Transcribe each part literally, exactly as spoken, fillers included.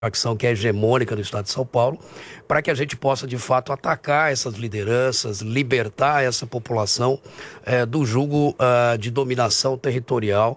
facção que é hegemônica no estado de São Paulo, para que a gente possa, de fato, atacar essas lideranças, libertar essa população é, do jugo uh, de dominação territorial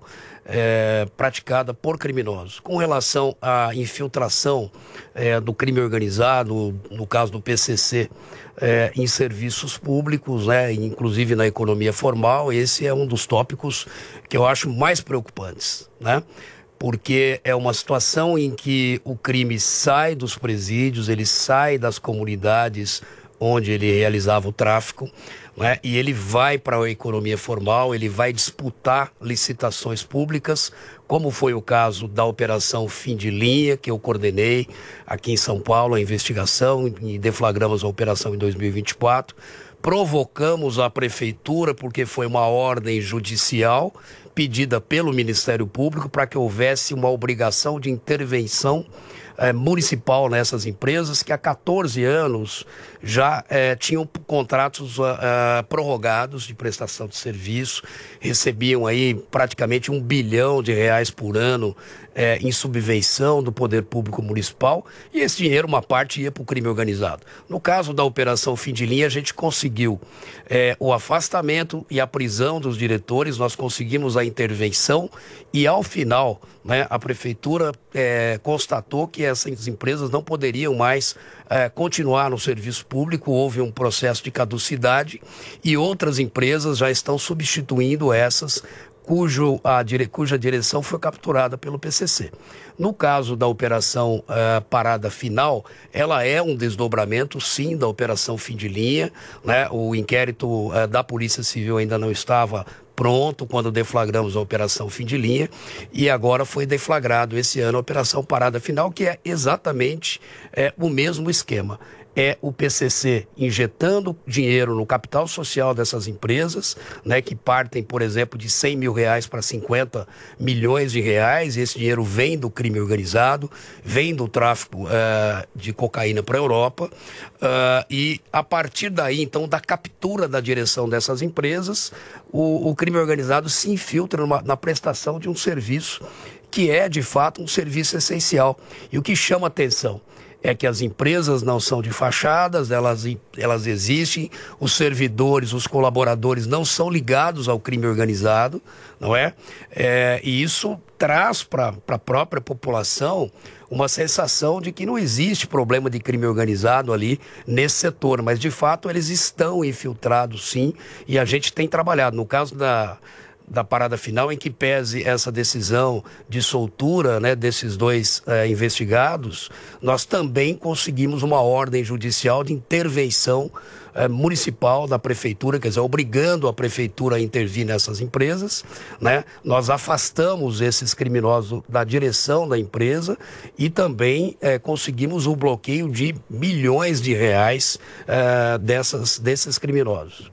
é, praticada por criminosos. Com relação à infiltração é, do crime organizado, no caso do P C C, é, em serviços públicos, né, inclusive na economia formal, esse é um dos tópicos que eu acho mais preocupantes, né? Porque é uma situação em que o crime sai dos presídios, ele sai das comunidades onde ele realizava o tráfico, né? E ele vai para a economia formal, ele vai disputar licitações públicas, como foi o caso da Operação Fim de Linha, que eu coordenei aqui em São Paulo, a investigação, e deflagramos a operação em dois mil e vinte e quatro. Provocamos a prefeitura, porque foi uma ordem judicial pedida pelo Ministério Público para que houvesse uma obrigação de intervenção eh, municipal nessas empresas que há quatorze anos já eh, tinham contratos uh, uh, prorrogados de prestação de serviço, recebiam aí praticamente um bilhão de reais por ano eh, em subvenção do poder público municipal, e esse dinheiro, uma parte, ia para o crime organizado. No caso da Operação Fim de Linha, a gente conseguiu eh, o afastamento e a prisão dos diretores, nós conseguimos a intervenção e, ao final, né, a prefeitura eh, constatou que essas empresas não poderiam mais eh, continuar no serviço público, houve um processo de caducidade e outras empresas já estão substituindo essas cujo a dire... cuja direção foi capturada pelo P C C. No caso da Operação uh, Parada Final, ela é um desdobramento, sim, da Operação Fim de Linha, né? O inquérito uh, da Polícia Civil ainda não estava pronto quando deflagramos a Operação Fim de Linha, e agora foi deflagrado esse ano a Operação Parada Final, que é exatamente é, o mesmo esquema. É o P C C injetando dinheiro no capital social dessas empresas, né, que partem, por exemplo, de cem mil reais para cinquenta milhões de reais, e esse dinheiro vem do crime organizado, vem do tráfico uh, de cocaína para a Europa, uh, e a partir daí, então, da captura da direção dessas empresas, o, o crime organizado se infiltra numa, na prestação de um serviço que é, de fato, um serviço essencial. E o que chama atenção é que as empresas não são de fachadas, elas, elas existem, os servidores, os colaboradores não são ligados ao crime organizado, não é? é e isso traz para a própria população uma sensação de que não existe problema de crime organizado ali nesse setor, mas de fato eles estão infiltrados, sim, e a gente tem trabalhado. No caso da... da Parada Final, em que pese essa decisão de soltura, né, desses dois é, investigados, nós também conseguimos uma ordem judicial de intervenção é, municipal da prefeitura, quer dizer, obrigando a prefeitura a intervir nessas empresas, né? Nós afastamos esses criminosos da direção da empresa e também é, conseguimos o bloqueio de milhões de reais é, dessas, desses criminosos.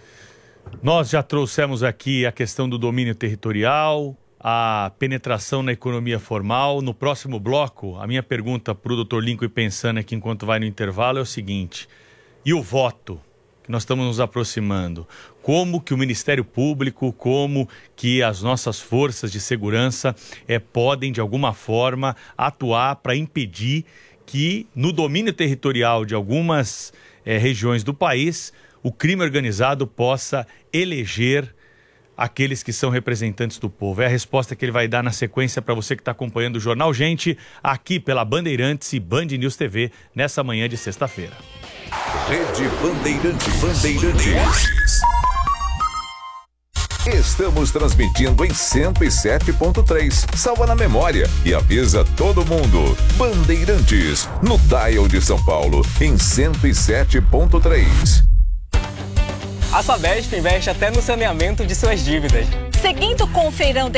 Nós já trouxemos aqui a questão do domínio territorial, a penetração na economia formal. No próximo bloco, a minha pergunta para o doutor Lincoln, pensando aqui enquanto vai no intervalo, é o seguinte: e o voto, que nós estamos nos aproximando? Como que o Ministério Público, como que as nossas forças de segurança é, podem, de alguma forma, atuar para impedir que, no domínio territorial de algumas é, regiões do país, o crime organizado possa eleger aqueles que são representantes do povo? É a resposta que ele vai dar na sequência para você que está acompanhando o Jornal Gente, aqui pela Bandeirantes e Band News T V, nessa manhã de sexta-feira. Rede Bandeirantes. Bandeirantes. Estamos transmitindo em cento e sete ponto três. Salva na memória e avisa todo mundo. Bandeirantes, no dial de São Paulo, em cento e sete ponto três. A Sabesp investe até no saneamento de suas dívidas. Seguindo com o feirão